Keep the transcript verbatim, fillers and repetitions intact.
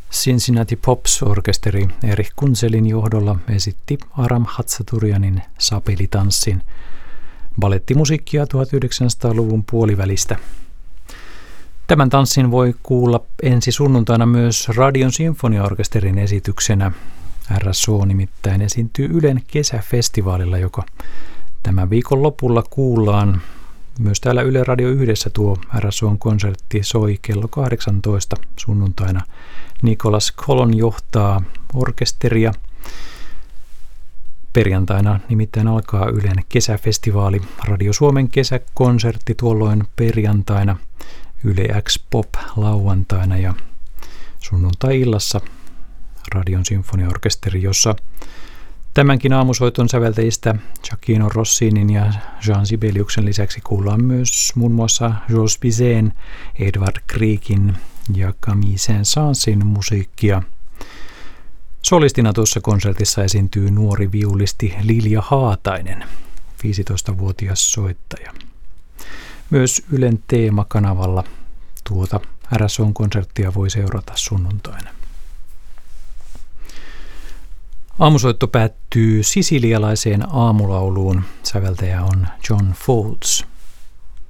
Cincinnati Pops-orkesteri Erich Kunzelin johdolla esitti Aram Hatsaturianin sapelitanssin, balettimusiikkia tuhatyhdeksänsataaluvun puolivälistä. Tämän tanssin voi kuulla ensi sunnuntaina myös Radion sinfoniaorkesterin esityksenä. R S O nimittäin esiintyy Ylen kesäfestivaalilla, joka tämän viikon lopulla kuullaan. Myös täällä Yle Radio yhdessä tuo R S O:n konsertti soi kello kahdeksantoista sunnuntaina. Nicholas Colon johtaa orkesteria. Perjantaina nimittäin alkaa Ylen kesäfestivaali, Radio Suomen kesäkonsertti tuolloin perjantaina, Yle X Pop lauantaina ja sunnuntai-illassa Radion sinfoniaorkesteri, jossa tämänkin aamusoiton säveltäjistä Gioacchino Rossinin ja Jean Sibeliuksen lisäksi kuullaan myös muun muassa Georges Bizet'n, Edvard Griekin ja Camille Saint-Saënsin musiikkia. Solistina tuossa konsertissa esiintyy nuori viulisti Lilja Haatainen, viisitoistavuotias soittaja. Myös Ylen Teema-kanavalla tuota R S O:n konserttia voi seurata sunnuntaina. Aamusoitto päättyy sisilialaiseen aamulauluun. Säveltäjä on John Folds.